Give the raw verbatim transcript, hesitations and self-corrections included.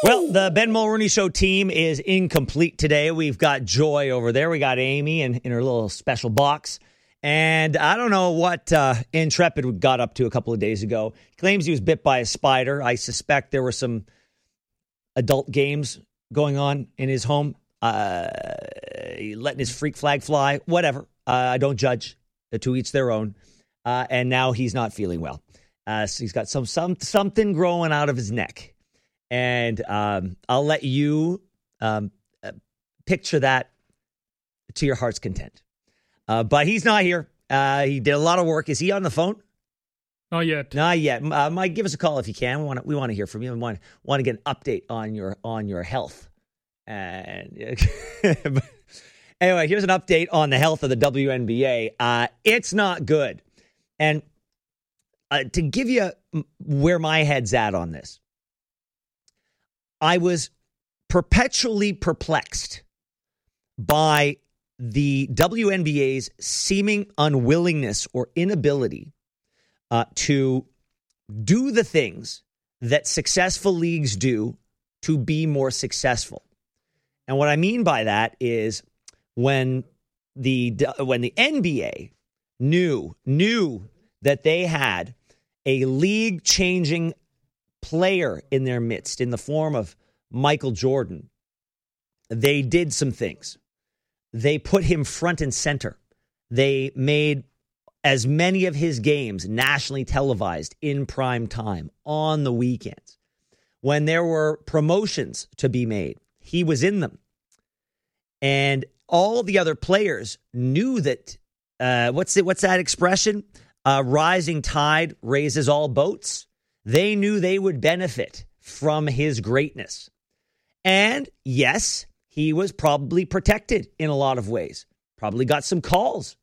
Well, the Ben Mulroney Show team is incomplete today. We've got Joy over there. We got Amy in, in her little special box. And I don't know what uh, Intrepid got up to a couple of days ago. He claims he was bit by a spider. I suspect there were some adult games going on in his home. Uh, letting his freak flag fly. Whatever. Uh, I don't judge. To each their own. Uh, and now he's not feeling well. Uh, so he's got some, some something growing out of his neck. And um, I'll let you um, uh, picture that to your heart's content. Uh, but he's not here. Uh, he did a lot of work. Is he on the phone? Not yet. Not yet. Uh, Mike, give us a call if you can. We want to, we want to hear from you. We want, want to get an update on your on your health. And anyway, here's an update on the health of the W N B A. Uh, it's not good. And uh, to give you where my head's at on this, I was perpetually perplexed by the W N B A's seeming unwillingness or inability uh, to do the things that successful leagues do to be more successful. And what I mean by that is when the when the N B A knew knew that they had a league-changing player in their midst in the form of Michael Jordan, they did some things. They put him front and center. They made as many of his games nationally televised in prime time on the weekends. When there were promotions to be made, he was in them. And all the other players knew that, uh, what's it, what's that expression? Uh, rising tide raises all boats. They knew they would benefit from his greatness. And yes, he was probably protected in a lot of ways. Probably got some calls